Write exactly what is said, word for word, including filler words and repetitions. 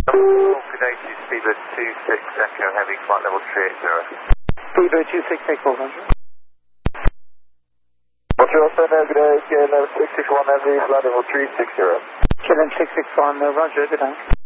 Good day to Speedbird two six Echo Heavy, flight level three eight zero. Speedbird two six Echo, Roger. Roger, good day, K L M six six one Heavy, flight level three six zero. K L M six six one, uh, Roger, good day.